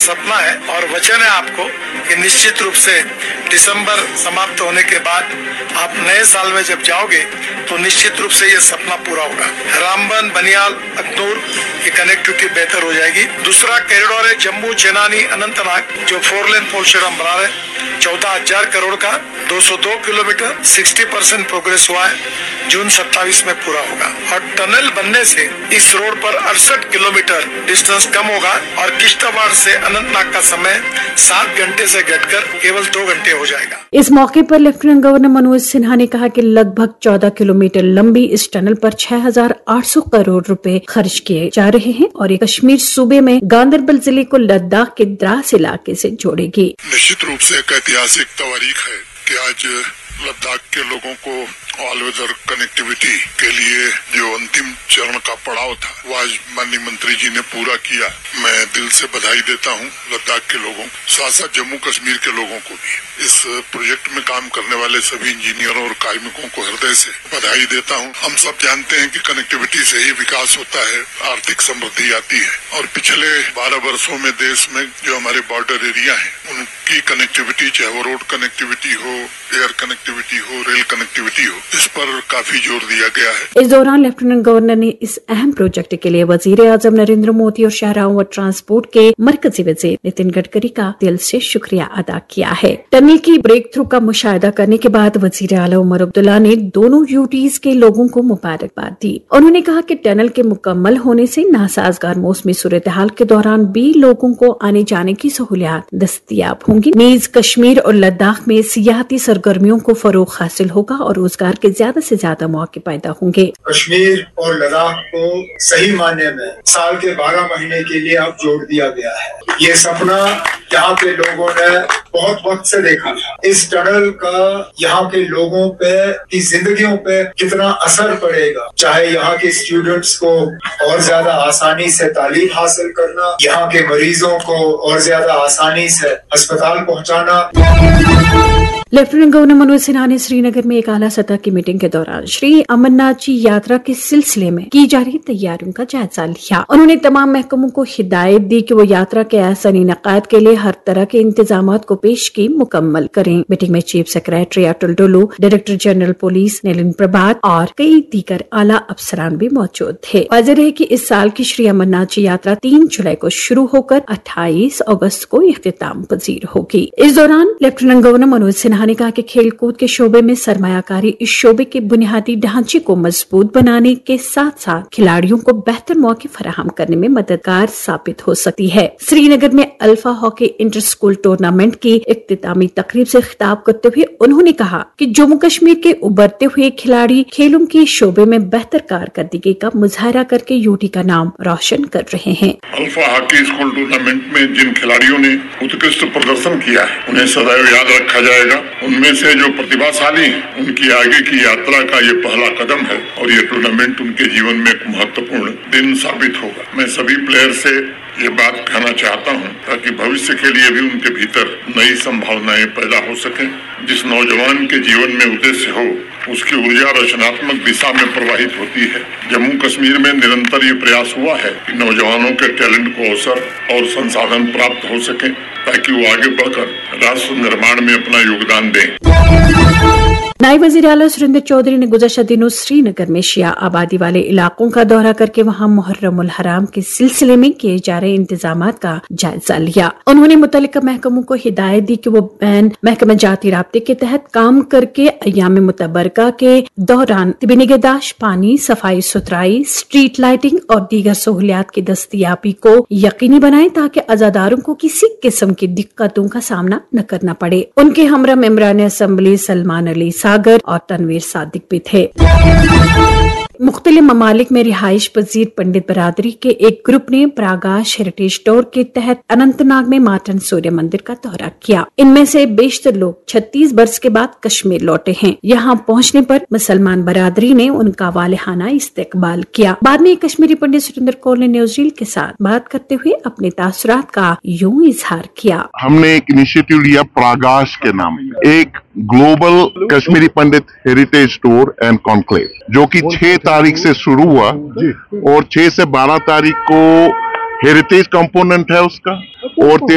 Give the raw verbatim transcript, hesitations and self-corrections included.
सपना है और वचन है आपको कि निश्चित रूप से दिसंबर समाप्त होने के बाद आप नए साल में जब जाओगे तो निश्चित रूप से ये सपना पूरा होगा। रामबन, बनियाल, अखनूर की कनेक्टिविटी बेहतर हो जाएगी। दूसरा कॉरिडोर है जम्मू, चेनानी, अनंतनाग, जो फोर लेन पोर्शन हम बना रहे चौदह हजार करोड़ का, दो सौ दो किलोमीटर, साठ परसेंट प्रोग्रेस हुआ है, जून सत्ताईस में पूरा होगा। और टनल बनने से इस रोड पर अड़सठ किलोमीटर डिस्टेंस कम होगा और किश्तवाड़ से अनंतनाग का समय सात घंटे से घटकर केवल दो घंटे हो जाएगा। इस मौके पर लेफ्टिनेंट गवर्नर मनोज सिन्हा ने कहा कि लगभग चौदह किलोमीटर लंबी इस टनल पर छह हजार आठ सौ करोड़ रुपए खर्च किए जा रहे हैं और ये कश्मीर सूबे में गांदरबल जिले को लद्दाख के द्रास इलाके से जोड़ेगी। निश्चित रूप से एक ऐतिहासिक तवारीख है कि आज लद्दाख के लोगों को ऑल वेदर कनेक्टिविटी के लिए जो अंतिम चरण का पड़ाव था वो आज माननीय मंत्री जी ने पूरा किया। मैं दिल से बधाई देता हूँ लद्दाख के लोगों को, साथ साथ जम्मू कश्मीर के लोगों को भी। इस प्रोजेक्ट में काम करने वाले सभी इंजीनियरों और कार्मिकों को हृदय से बधाई देता हूँ। हम सब जानते हैं कि कनेक्टिविटी से ही विकास होता है, आर्थिक समृद्धि आती है और पिछले बारह वर्षों में देश में जो हमारे बॉर्डर एरिया है उनकी कनेक्टिविटी, चाहे वो रोड कनेक्टिविटी हो, एयर कनेक्टिविटी हो, रेल कनेक्टिविटी हो, इस पर काफी जोर दिया गया है। इस दौरान लेफ्टिनेंट गवर्नर ने इस अहम प्रोजेक्ट के लिए वजीर आजम नरेंद्र मोदी और शहराओं व ट्रांसपोर्ट के मरकजी वजीर नितिन गडकरी का दिल से शुक्रिया अदा किया है। टनल की ब्रेक थ्रू का मुशाहिदा करने के बाद वजीर आला उमर अब्दुल्ला ने दोनों यूटीज के लोगों को मुबारकबाद दी। उन्होंने कहा कि टनल के मुकम्मल होने से नासाजगार मौसमी सूरत हाल के दौरान भी लोगों को आने जाने की सहूलियात दस्तयाब होंगी। नीज कश्मीर और लद्दाख में सियाहती सरगर्मियों को फरोग हासिल होगा और रोजगार के ज्यादा से ज्यादा मौके पैदा होंगे। कश्मीर और लद्दाख को सही मायने में साल के बारह महीने के लिए अब जोड़ दिया गया है। ये सपना यहाँ के लोगों ने बहुत वक्त से देखा था। इस टनल का यहाँ के लोगों पे की जिंदगियों पे कितना असर पड़ेगा, चाहे यहाँ के स्टूडेंट्स को और ज्यादा आसानी से तालीम हासिल करना, यहाँ के मरीजों को और ज्यादा आसानी से अस्पताल पहुँचाना। लेफ्टिनेंट गवर्नर मनोज सिन्हा ने श्रीनगर में एक आला सतह की मीटिंग के दौरान श्री अमरनाथ जी यात्रा के सिलसिले में की जा रही तैयारियों का जायजा लिया। उन्होंने तमाम महकमों को हिदायत दी कि वो यात्रा के आसान इनेकाद के लिए हर तरह के इंतजामात को पेश की मुकम्मल करें। मीटिंग में चीफ सेक्रेटरी अटल डोलू, डायरेक्टर जनरल पुलिस नलिन प्रभात और कई दीगर आला अफसरान भी मौजूद थे। वाज़ेह है कि इस साल की श्री अमरनाथ जी यात्रा तीन जुलाई को शुरू होकर अट्ठाईस अगस्त को इख्तिताम पजीर होगी। इस दौरान लेफ्टिनेंट गवर्नर मनोज सिन्हा ने कहा कि खेल कूद के शोबे में सरमायाकारी इस शोबे के बुनियादी ढांचे को मजबूत बनाने के साथ साथ खिलाड़ियों को बेहतर मौके फराहम करने में मददगार साबित हो सकती है। श्रीनगर में alpha hockey inter school tournament की इख्तितामी तकरीब से खिताब करते हुए उन्होंने कहा कि जम्मू कश्मीर के उभरते हुए खिलाड़ी खेलों के शोबे में बेहतर कारकर्दगी का मुजाहरा करके यूटी का नाम रोशन कर रहे हैं। अल्फा हॉकी स्कूल टूर्नामेंट में जिन खिलाड़ियों ने उत्कृष्ट प्रदर्शन किया है उन्हें सदैव याद रखा जाएगा। उनमें से जो प्रतिभाशाली हैं उनकी आगे की यात्रा का ये पहला कदम है और ये टूर्नामेंट उनके जीवन में एक महत्वपूर्ण दिन साबित होगा। मैं सभी प्लेयर से ये बात कहना चाहता हूँ ताकि भविष्य के लिए भी उनके भीतर नई संभावनाएं पैदा हो सके। जिस नौजवान के जीवन में उद्देश्य हो उसकी ऊर्जा रचनात्मक दिशा में प्रवाहित होती है। जम्मू कश्मीर में निरंतर ये प्रयास हुआ है कि नौजवानों के टैलेंट को अवसर और संसाधन प्राप्त हो सके ताकि वो आगे बढ़कर राष्ट्र निर्माण में अपना योगदान दें। नायब वजीर आला सुरेंद्र चौधरी ने गुज़श्ता दिनों श्रीनगर में शिया आबादी वाले इलाकों का दौरा करके वहां मुहर्रमुल हराम के सिलसिले में किए जा रहे इंतजामात का जायजा लिया। उन्होंने मुतल्लिका महकमों को हिदायत दी कि वो बैन महकमा जाती राब्ते के तहत काम करके अय्याम मुतबरका के दौरान तिबी निगहदाश्त, पानी, सफाई सुथराई, स्ट्रीट लाइटिंग और दीगर सहूलियात की दस्तयाबी को यकीनी बनाए ताकि अजादारों को किसी किस्म की दिक्कतों का सामना न करना पड़े। उनके हमरा मेंबरान असेंबली सलमान अली सागर और तनवीर सादिक भी थे। मुख्तलिफ ममालिक में रिहाइश पजीर पंडित बरादरी के एक ग्रुप ने प्रागाश हेरिटेज स्टोर के तहत अनंतनाग में मार्टन सूर्य मंदिर का दौरा किया। इनमें से बेशतर लोग छत्तीस बरस के बाद कश्मीर लौटे हैं। यहाँ पहुँचने पर मुसलमान बरादरी ने उनका वालेहाना इस्तकबाल किया। बाद में कश्मीरी पंडित सुरेंद्र कौर ने न्यूज रील के साथ बात करते हुए अपने तासुरात का यूं इजहार किया। हमने एक इनिशिएटिव लिया प्रागाश के नाम, एक global Kashmiri Pandit heritage store and conclave, जो कि छह तारीख से शुरू हुआ और छह से बारह तारीख को हेरिटेज कंपोनेंट है उसका और